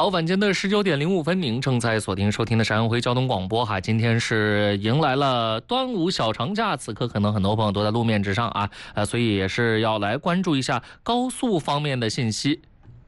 好，晚间的19:05，您正在锁定收听的是安徽交通广播哈。今天是迎来了端午小长假，此刻可能很多朋友都在路面之上啊，所以也是要来关注一下高速方面的信息。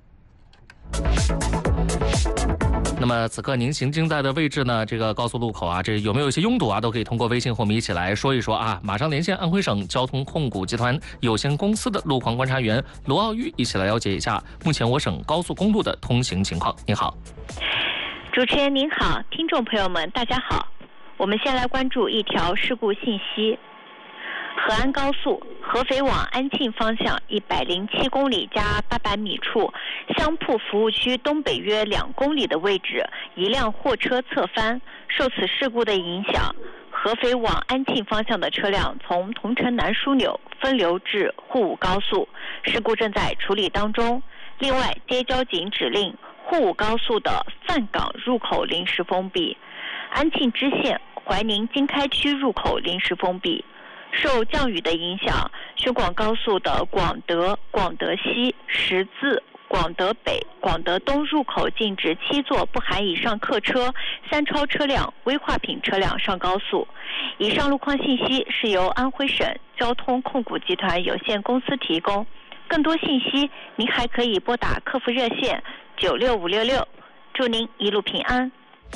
那么此刻您行经在的位置呢，这个高速路口啊，这有没有一些拥堵啊，都可以通过微信和我们一起来说一说啊。马上连线安徽省交通控股集团有限公司的路况观察员罗奥玉，一起来了解一下目前我省高速公路的通行情况。您好。 主持人您好，听众朋友们大家好。我们先来关注一条事故信息。河安高速合肥往安庆方向107公里加800米处，香铺服务区东北约2公里的位置，一辆货车侧翻。受此事故的影响，合肥往安庆方向的车辆从桐城南枢纽分流至沪武高速，事故正在处理当中。另外，接交警指令，沪武高速的范港入口临时封闭，安庆支线怀宁经开区入口临时封闭。受降雨的影响，宣广高速的广德、广德西、十字、广德北、广德东入口禁止7座不含以上客车、3超车辆、危化品车辆上高速。以上路况信息是由安徽省交通控股集团有限公司提供。更多信息您还可以拨打客服热线96566。祝您一路平安。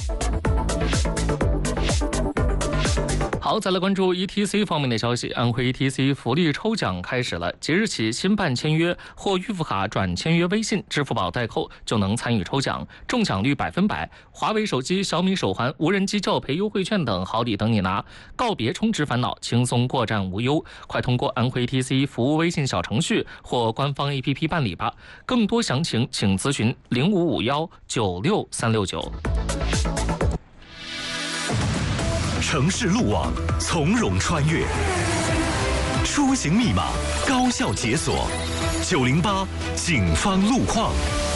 好，再来关注 ETC 方面的消息。安徽 ETC 福利抽奖开始了，即日起新办签约或预付卡转签约微信、支付宝代扣就能参与抽奖，中奖率100%。华为手机、小米手环、无人机教培优惠券等好礼等你拿，告别充值烦恼，轻松过站无忧。快通过安徽 ETC 服务微信小程序或官方 APP 办理吧。更多详情请咨询0551966369。 城市路网从容穿越，出行密码高效解锁，908警方路况。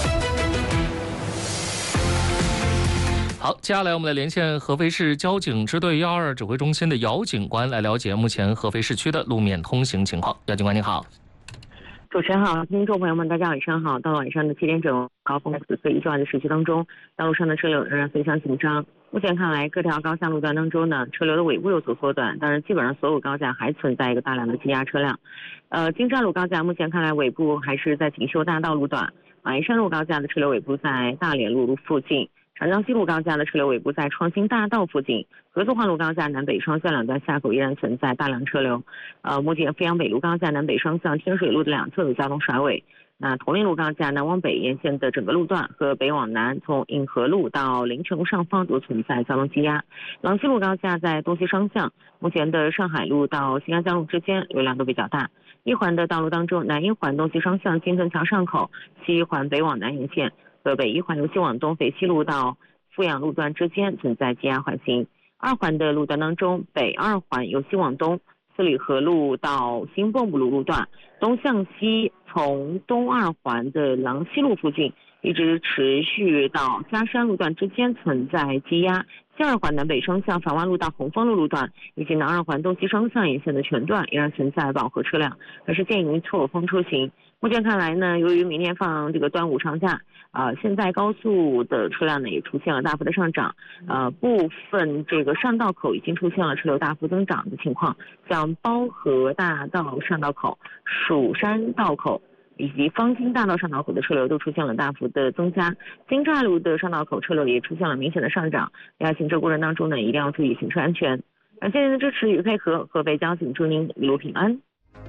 好，接下来我们来连线合肥市交警支队122指挥中心的姚警官，来了解目前合肥市区的路面通行情况。姚警官您好。 主持人好，听众朋友们大家晚上好。到了晚上的7点整，高峰此次依旧的时区当中，道路上的车流仍然非常紧张。目前看来，各条高架路段当中呢，车流的尾部有所缩短，但是基本上所有高架还存在一个大量的积压车辆。京站路高架目前看来尾部还是在锦绣大道路段，马鞍山路高架的车流尾部在大连路附近，长江西路高架的车流尾部在创新大道附近，合作化路高架南北双向两段下口依然存在大量车流。目前阜阳北路高架南北双向天水路的两侧有交通甩尾。那铜陵路高架南往北沿线的整个路段和北往南从颍河路到临泉路上方都存在交通积压。廊西路高架在东西双向，目前的上海路到新安江路之间流量都比较大。一环的道路当中，南一环东西双向金樽桥上口，西一环北往南沿线和北一环由西往东北西路到阜阳路段之间存在积压环形。二环的路段当中，北二环由西往东，四里河路到新蚌埠路路段，东向西从东二环的廊西路附近一直持续到嘉山路段之间存在积压。西二环南北双向繁华路到红枫路路段以及南二环东西双向沿线的全段依然存在饱和车辆，还是建议错峰出行。目前看来呢，由于明天放这个端午长假，现在高速的车辆呢也出现了大幅的上涨，部分这个上道口已经出现了车流大幅增长的情况，像包河大道上道口、蜀山道口以及方兴大道上道口的车流都出现了大幅的增加，京寨路的上道口车流也出现了明显的上涨。在行车过程当中呢，一定要注意行车安全。感谢您的支持与配合，合肥交警祝您一路平安。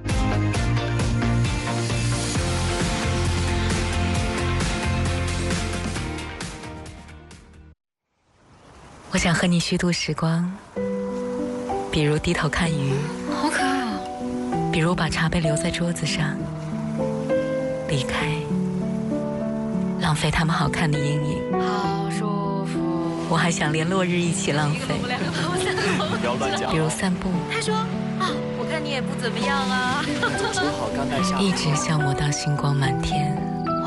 我想和你虚度时光，比如低头看鱼， 好可爱哦。 比如把茶杯留在桌子上，离开，浪费他们好看的阴影。 好舒服。 我还想连落日一起浪费， 不要乱讲。 比如散步。 他说啊，我看你也不怎么样啊。 说好刚带下。 一直消磨到星光满天。哇，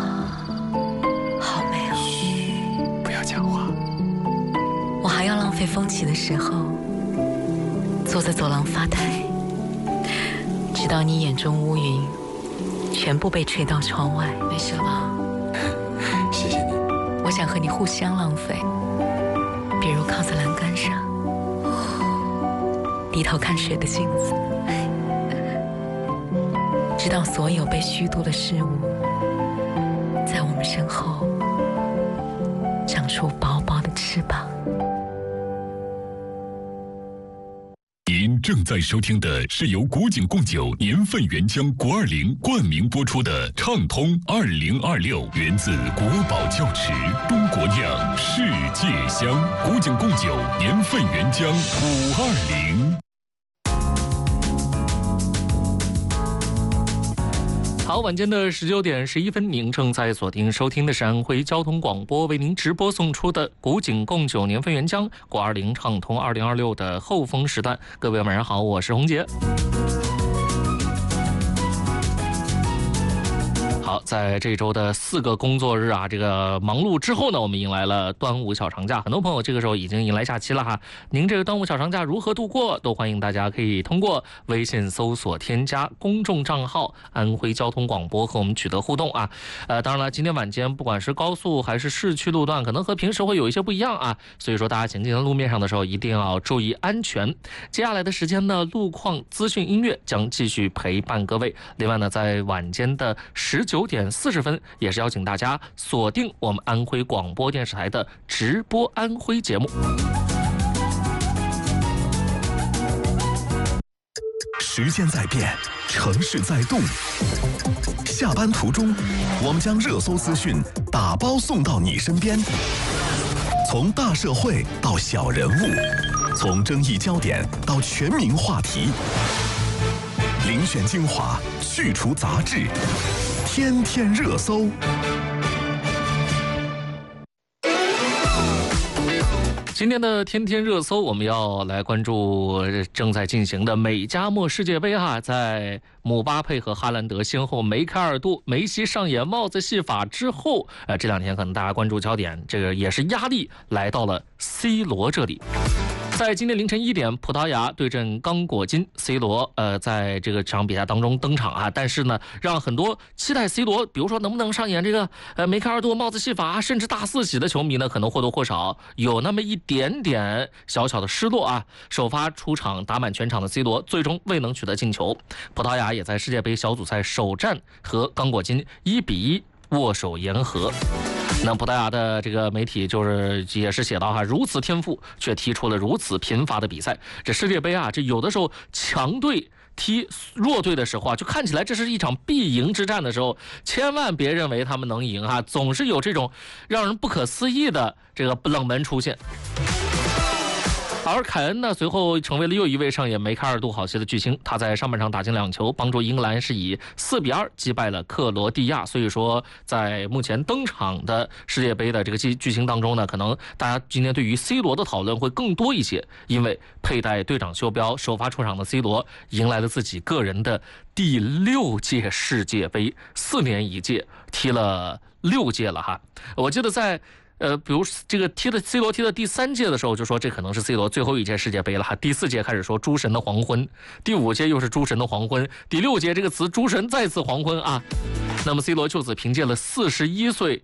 好美哦。 嘘，不要讲话。 我还要浪费风起的时候，坐在走廊发呆，直到你眼中乌云全部被吹到窗外。 没事吧？ 谢谢你。 我想和你互相浪费，比如靠在栏杆上，低头看水的镜子，直到所有被虚度的事物在我们身后长出薄薄的翅膀。 您正在收听的是由古井贡酒年份原浆国20冠名播出的畅通2026，源自国宝窖池，中国酿，世界香。古井贡酒年份原浆520。 好，晚间的19点11分，您正在锁定收听的是安徽交通广播为您直播送出的古井贡酒年份原浆国20畅通2026的后风时段。各位晚上好，我是洪杰。好，在这周的4个工作日啊，这个忙碌之后呢，我们迎来了端午小长假。很多朋友这个时候已经迎来假期了哈。您这个端午小长假如何度过？都欢迎大家可以通过微信搜索添加公众账号安徽交通广播和我们取得互动啊。当然了，今天晚间不管是高速还是市区路段，可能和平时会有一些不一样啊，所以说大家行进在路面上的时候一定要注意安全。接下来的时间呢，路况、资讯、音乐将继续陪伴各位。另外呢，在晚间的19点40分，也是邀请大家锁定我们安徽广播电视台的直播安徽节目。 时间在变，城市在动。下班途中，我们将热搜资讯打包送到你身边。从大社会到小人物，从争议焦点到全民话题，遴选精华，去除杂质，天天热搜。 今天的天天热搜，我们要来关注正在进行的美加墨世界杯哈，在姆巴佩和哈兰德先后梅开二度，梅西上演帽子戏法之后，这2天可能大家关注焦点，这个也是压力来到了 C 罗这里。在今天凌晨1点，葡萄牙对阵刚果金 ，C 罗在这个场比赛当中登场啊，但是呢，让很多期待 C 罗，比如说能不能上演这个梅开二度帽子戏法，甚至大四喜的球迷呢，可能或多或少有那么一点点小小的失落啊。首发出场打满全场的 C 罗，最终未能取得进球。葡萄牙也在世界杯小组赛首战和刚果金1比1握手言和。那葡萄牙的这个媒体也是写到哈，如此天赋却踢出了如此贫乏的比赛。这世界杯啊，这有的时候强队踢弱队的时候啊，就看起来这是一场必赢之战的时候，千万别认为他们能赢啊，总是有这种让人不可思议的这个冷门出现。而凯恩呢，随后成为了又一位上演梅开二度好戏的巨星。他在上半场打进2球，帮助英格兰是以4比2击败了克罗地亚。所以说，在目前登场的世界杯的这个巨星当中呢，可能大家今天对于 C 罗的讨论会更多一些，因为佩戴队长袖标首发出场的 C 罗，迎来了自己个人的第6届世界杯，4年一届，踢了6届了哈。我记得在比如这个C 罗踢的第3届的时候，就说这可能是 C 罗最后一届世界杯了哈。第4届开始说诸神的黄昏，第5届又是诸神的黄昏，第6届这个词诸神再次黄昏啊。那么 C 罗就此凭借了41岁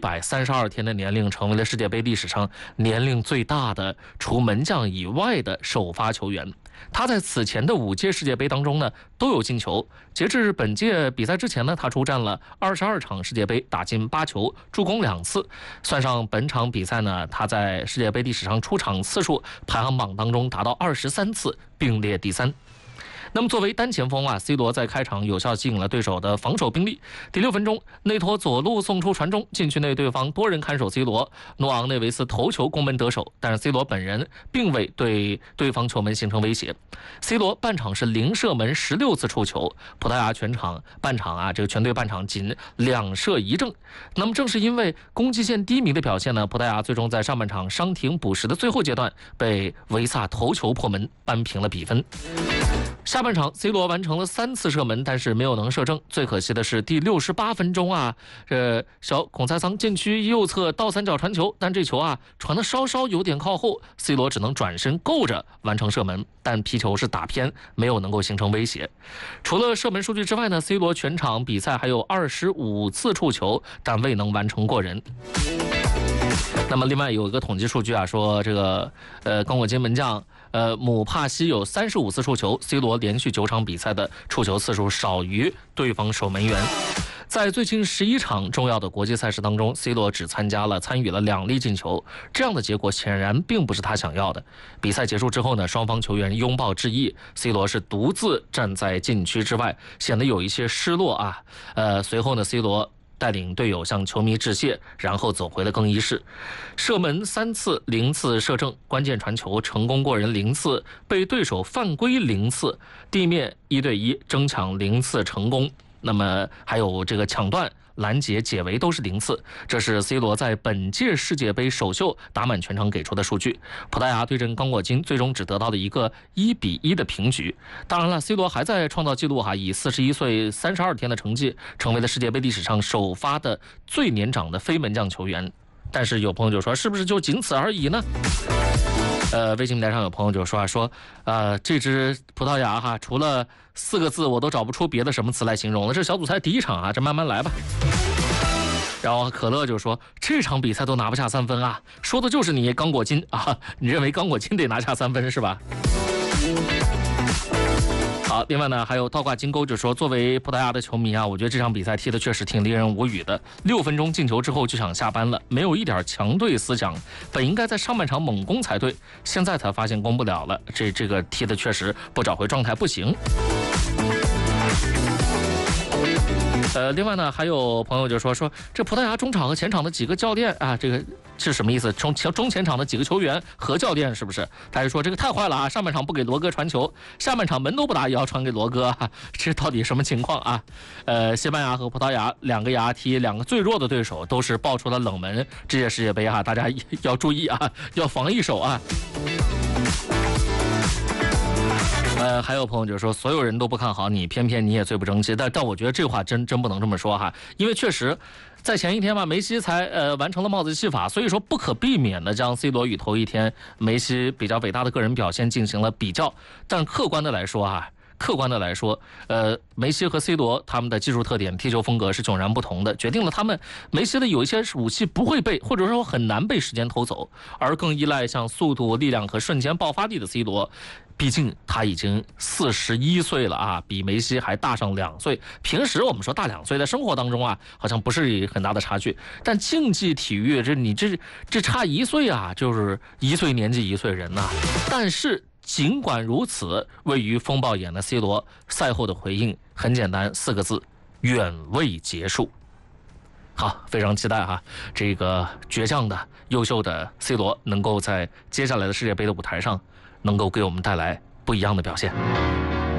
132天的年龄，成为了世界杯历史上年龄最大的除门将以外的首发球员。他在此前的5届世界杯当中呢都有进球。截至本届比赛之前呢，他出战了22场世界杯，打进8球，助攻2次。算上本场比赛呢，他在世界杯历史上出场次数排行榜当中达到23次，并列第3。那么作为单前锋啊 ，C 罗在开场有效吸引了对手的防守兵力。第6分钟，内托左路送出传中，禁区内对方多人看守 C 罗，诺昂内维斯头球攻门得手，但是 C 罗本人并未对对方球门形成威胁。C 罗半场是0射门16次触球，葡萄牙半场啊，这个全队半场仅2射1正。那么正是因为攻击线低迷的表现呢，葡萄牙最终在上半场伤停补时的最后阶段被维萨头球破门扳平了比分。下半场 C 罗完成了3次射门，但是没有能射正。最可惜的是第68分钟啊，小孔塞桑禁区右侧倒三角传球，但这球啊传的稍稍有点靠后， C 罗只能转身够着完成射门，但皮球是打偏，没有能够形成威胁。除了射门数据之外呢， C 罗全场比赛还有25次触球，但未能完成过人。 那么另外有一个统计数据啊，说这个刚果金门将姆帕西有35次触球 ，C 罗连续9场比赛的触球次数少于对方守门员。在最近11场重要的国际赛事当中 ，C 罗只参与了2粒进球，这样的结果显然并不是他想要的。比赛结束之后呢，双方球员拥抱致意 ，C 罗是独自站在禁区之外，显得有一些失落啊。随后呢 ，C 罗带领队友向球迷致谢，然后走回了更衣室。射门3次0次射正，关键传球成功过人0次，被对手犯规0次，地面1对1争抢0次成功。那么还有这个抢断、拦截、解围都是0次，这是 C 罗在本届世界杯首秀打满全场给出的数据。葡萄牙对阵刚果金，最终只得到了一个1-1的平局。当然了 ，C 罗还在创造纪录以41岁32天的成绩，成为了世界杯历史上首发的最年长的非门将球员。但是有朋友就说，是不是就仅此而已呢？微信平台上有朋友就说这支葡萄牙除了4个字我都找不出别的什么词来形容了。这小组赛第1场这慢慢来吧。然后可乐就说，这场比赛都拿不下3分啊，说的就是你刚果金啊，你认为刚果金得拿下3分是吧？好，另外呢，还有倒挂金钩就说，作为葡萄牙的球迷我觉得这场比赛踢的确实挺令人无语的。6分钟进球之后就想下班了，没有一点强队思想，本应该在上半场猛攻才对，现在才发现攻不了了，这个踢的确实不找回状态不行。另外呢，还有朋友就说这葡萄牙中场和前场的几个教练这个是什么意思？中前场的几个球员和教练是不是？他就说这个太坏了上半场不给罗哥传球，下半场门都不打也要传给罗哥这到底什么情况啊？西班牙和葡萄牙2个牙踢2个最弱的对手，都是爆出了冷门。这届世界杯大家要注意要防一手还有朋友就说，所有人都不看好你，偏偏你也最不争气。但我觉得这话真不能这么说因为确实，在前一天梅西才完成了帽子戏法，所以说不可避免的将 C 罗与头一天梅西比较伟大的个人表现进行了比较。但客观的来说梅西和 C 罗他们的技术特点、踢球风格是迥然不同的，决定了他们梅西的有一些武器不会被，或者说很难被时间偷走，而更依赖像速度、力量和瞬间爆发力的 C 罗。毕竟他已经41岁了比梅西还大上2岁。平时我们说大2岁，在生活当中好像不是很大的差距，但竞技体育这差1岁就是1岁年纪1岁人但是尽管如此，位于风暴眼的 C 罗赛后的回应很简单，4个字：远未结束。好，非常期待这个倔强的、优秀的 C 罗能够在接下来的世界杯的舞台上，能够给我们带来不一样的表现。